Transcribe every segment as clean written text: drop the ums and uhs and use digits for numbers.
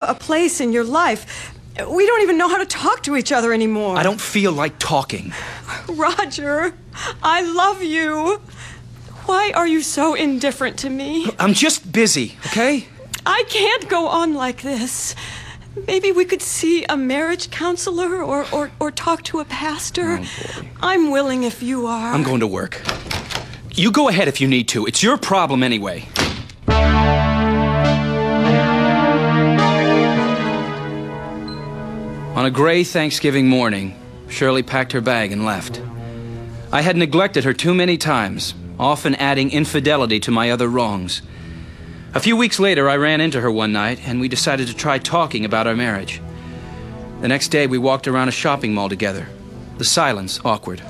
a place in your life. We don't even know how to talk to each other anymore. I don't feel like talking. Roger, I love you. Why are you so indifferent to me? I'm just busy, okay? I can't go on like this. Maybe we could see a marriage counselor or talk to a pastor. Oh, boy. I'm willing if you are. I'm going to work. You go ahead if you need to. It's your problem anyway. On a gray Thanksgiving morning, Shirley packed her bag and left. I had neglected her too many times, often adding infidelity to my other wrongs. A few weeks later, I ran into her one night, and we decided to try talking about our marriage. The next day, we walked around a shopping mall together. The silence awkward.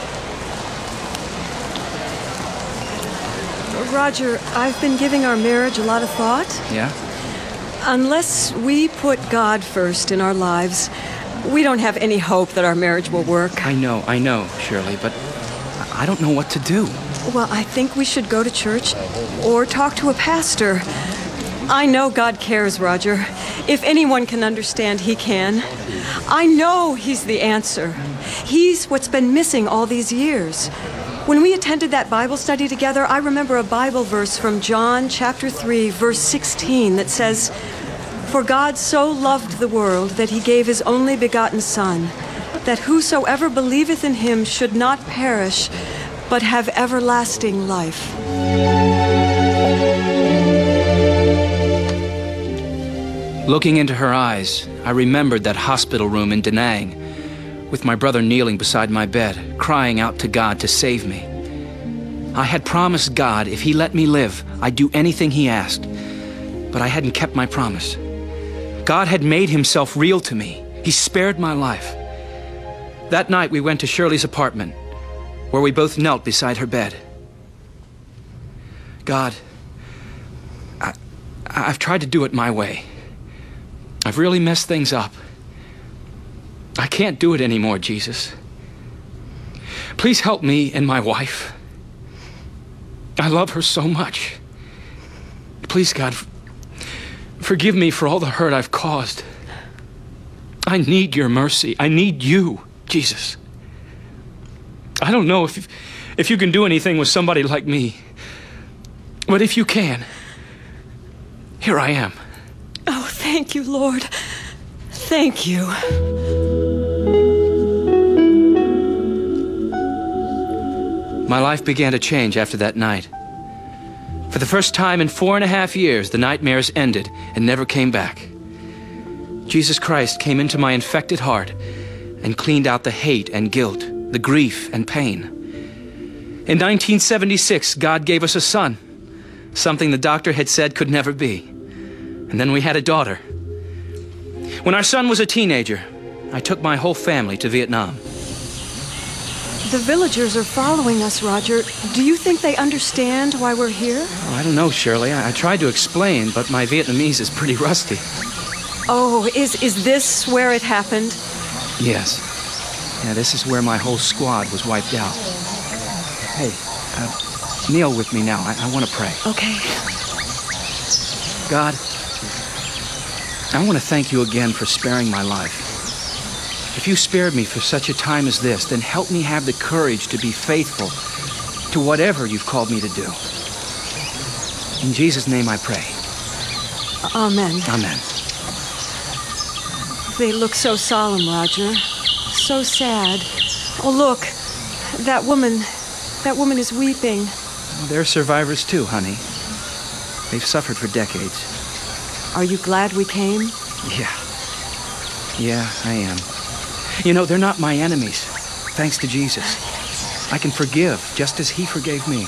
Roger, I've been giving our marriage a lot of thought. Yeah? Unless we put God first in our lives, we don't have any hope that our marriage will work. I know, Shirley, but I don't know what to do. Well, I think we should go to church or talk to a pastor. I know God cares, Roger. If anyone can understand, he can. I know he's the answer. He's what's been missing all these years. When we attended that Bible study together, I remember a Bible verse from John chapter 3, verse 16 that says, "For God so loved the world that he gave his only begotten Son, that whosoever believeth in him should not perish, but have everlasting life." Looking into her eyes, I remembered that hospital room in Da Nang, with my brother kneeling beside my bed, crying out to God to save me. I had promised God if he let me live, I'd do anything he asked, but I hadn't kept my promise. God had made himself real to me. He spared my life. That night we went to Shirley's apartment, where we both knelt beside her bed. God, I've tried to do it my way. I've really messed things up. I can't do it anymore, Jesus. Please help me and my wife. I love her so much. Please, God, forgive me for all the hurt I've caused. I need your mercy. I need you, Jesus. I don't know if you can do anything with somebody like me, but if you can, here I am. Oh, thank you, Lord. Thank you. My life began to change after that night. For the first time in 4.5 years, the nightmares ended and never came back. Jesus Christ came into my infected heart and cleaned out the hate and guilt, the grief and pain. In 1976, God gave us a son, something the doctor had said could never be. And then we had a daughter. When our son was a teenager, I took my whole family to Vietnam. The villagers are following us, Roger. Do you think they understand why we're here? Oh, I don't know, Shirley. I tried to explain, but my Vietnamese is pretty rusty. Oh, is this where it happened? Yes. Yeah, this is where my whole squad was wiped out. Hey, kneel with me now. I want to pray. Okay. God, I want to thank you again for sparing my life. If you spared me for such a time as this, then help me have the courage to be faithful to whatever you've called me to do. In Jesus' name I pray. Amen. Amen. They look so solemn, Roger. So sad. Oh, look. That woman is weeping. Well, they're survivors too, honey. They've suffered for decades. Are you glad we came? Yeah, I am. You know, they're not my enemies, thanks to Jesus. I can forgive just as he forgave me.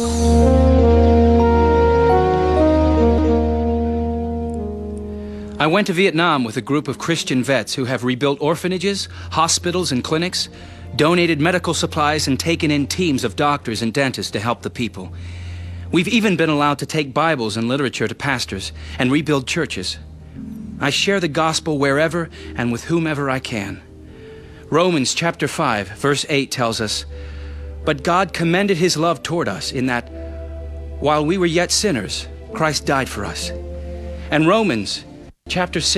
I went to Vietnam with a group of Christian vets who have rebuilt orphanages, hospitals, and clinics, donated medical supplies, and taken in teams of doctors and dentists to help the people. We've even been allowed to take Bibles and literature to pastors and rebuild churches. I share the gospel wherever and with whomever I can. Romans chapter 5, verse 8 tells us, "But God commended his love toward us in that, while we were yet sinners, Christ died for us." And Romans chapter 6